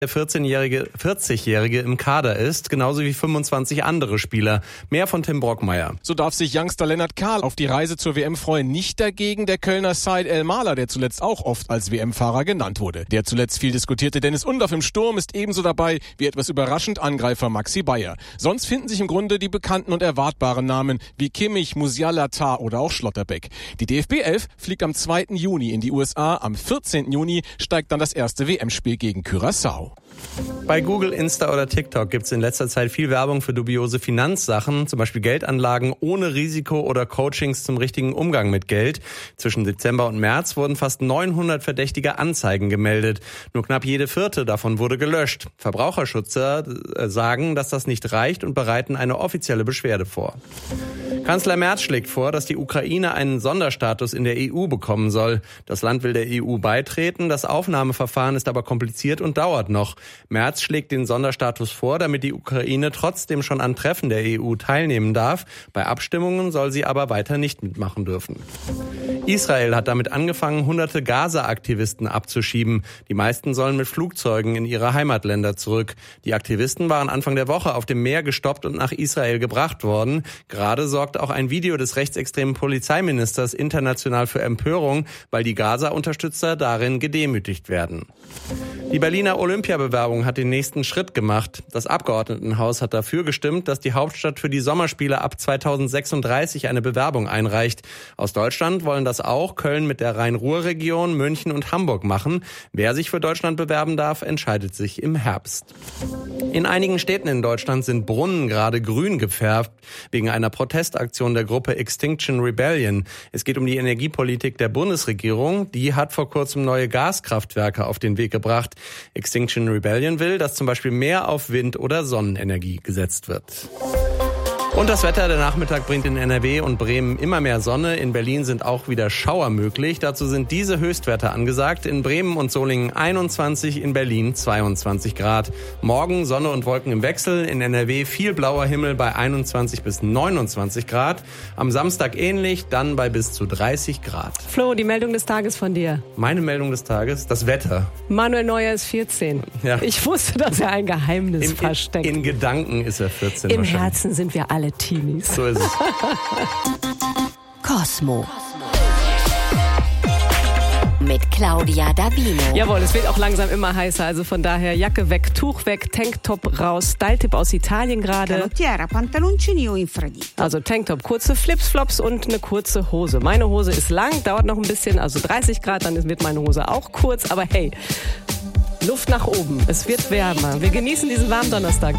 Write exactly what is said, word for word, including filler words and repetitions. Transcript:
der vierzehnjährige, vierzigjährige im Kader ist, genauso wie fünfundzwanzig andere Spieler. Mehr von Tim Brockmeier. So darf sich Youngster Lennart Kahl auf die Reise zur W M freuen. Nicht dagegen der Kölner Said El Maler, der zuletzt auch oft als W M-Fahrer genannt wurde. Der zuletzt viel diskutierte Dennis Undaff im Sturm ist ebenso dabei wie etwas überraschend Angreifer Maxi Bayer. Sonst finden sich im Grunde die bekannten und erwartbaren Namen wie Kimmich, Musiala, Tah oder auch Schlotterbeck. Die D F B elf fliegt am zweiten Juni in die U S A. Am vierzehnten Juni steigt dann das erste W M-Spiel gegen Curaçao. Bei Google, Insta oder TikTok gibt es in letzter Zeit viel Werbung für dubiose Finanzsachen, zum Beispiel Geldanlagen ohne Risiko oder Coachings zum richtigen Umgang mit Geld. Zwischen Dezember und März wurden fast neunhundert verdächtige Anzeigen gemeldet. Nur knapp jede vierte davon wurde gelöscht. Verbraucherschützer sagen, dass das nicht reicht und bereiten eine offizielle Beschwerde vor. Kanzler Merz schlägt vor, dass die Ukraine einen Sonderstatus in der E U bekommen soll. Das Land will der E U beitreten, das Aufnahmeverfahren ist aber kompliziert und dauert noch. Merz schlägt den Sonderstatus vor, damit die Ukraine trotzdem schon an Treffen der E U teilnehmen darf. Bei Abstimmungen soll sie aber weiter nicht mitmachen dürfen. Israel hat damit angefangen, hunderte Gaza-Aktivisten abzuschieben. Die meisten sollen mit Flugzeugen in ihre Heimatländer zurück. Die Aktivisten waren Anfang der Woche auf dem Meer gestoppt und nach Israel gebracht worden. Gerade sorgt auch ein Video des rechtsextremen Polizeiministers international für Empörung, weil die Gaza-Unterstützer darin gedemütigt werden. Die Berliner Olympiabewerbung hat den nächsten Schritt gemacht. Das Abgeordnetenhaus hat dafür gestimmt, dass die Hauptstadt für die Sommerspiele ab zweitausendsechsunddreißig eine Bewerbung einreicht. Aus Deutschland wollen das auch Köln mit der Rhein-Ruhr-Region, München und Hamburg machen. Wer sich für Deutschland bewerben darf, entscheidet sich im Herbst. In einigen Städten in Deutschland sind Brunnen gerade grün gefärbt, wegen einer Protestaktion der Gruppe Extinction Rebellion. Es geht um die Energiepolitik der Bundesregierung. Die hat vor kurzem neue Gaskraftwerke auf den Weg gebracht. Extinction Rebellion will, dass zum Beispiel mehr auf Wind- oder Sonnenenergie gesetzt wird. Und das Wetter, der Nachmittag bringt in N R W und Bremen immer mehr Sonne. In Berlin sind auch wieder Schauer möglich. Dazu sind diese Höchstwerte angesagt. In Bremen und Solingen einundzwanzig, in Berlin zweiundzwanzig Grad. Morgen Sonne und Wolken im Wechsel. In N R W viel blauer Himmel bei einundzwanzig bis neunundzwanzig Grad. Am Samstag ähnlich, dann bei bis zu dreißig Grad. Flo, die Meldung des Tages von dir. Meine Meldung des Tages, das Wetter. Manuel Neuer ist vierzehn. Ja. Ich wusste, dass er ein Geheimnis Im, versteckt. In, in Gedanken ist er vierzehn. Im Herzen sind wir alle Teenies. So ist es. Cosmo. Mit Claudia Davino. Jawohl, es wird auch langsam immer heißer, also von daher Jacke weg, Tuch weg, Tanktop raus, Style-Tipp aus Italien gerade. Canottiera, pantaloncini o infradito. Also Tanktop, kurze Flips, Flops und eine kurze Hose. Meine Hose ist lang, dauert noch ein bisschen, also dreißig Grad, dann wird meine Hose auch kurz, aber hey, Luft nach oben, es wird wärmer. Wir genießen diesen warmen Donnerstag.